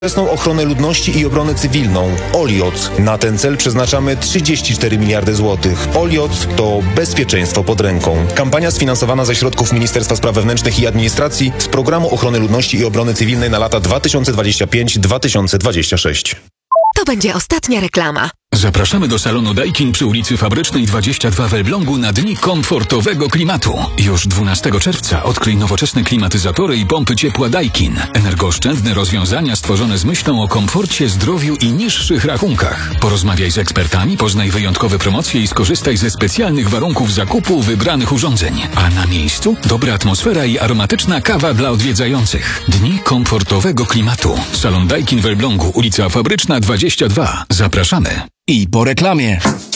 Nowoczesną ochronę ludności i obronę cywilną. Olioc. Na ten cel przeznaczamy 34 miliardy złotych. Olioc to bezpieczeństwo pod ręką. Kampania sfinansowana ze środków Ministerstwa Spraw Wewnętrznych i Administracji z Programu Ochrony Ludności i Obrony Cywilnej na lata 2025-2026. To będzie ostatnia reklama. Zapraszamy do salonu Daikin przy ulicy Fabrycznej 22 w Elblągu na Dni Komfortowego Klimatu. Już 12 czerwca odkryj nowoczesne klimatyzatory i pompy ciepła Daikin. Energooszczędne rozwiązania stworzone z myślą o komforcie, zdrowiu i niższych rachunkach. Porozmawiaj z ekspertami, poznaj wyjątkowe promocje i skorzystaj ze specjalnych warunków zakupu wybranych urządzeń. A na miejscu dobra atmosfera i aromatyczna kawa dla odwiedzających. Dni Komfortowego Klimatu. Salon Daikin w Elblągu, ulica Fabryczna 22. Zapraszamy. I po reklamie.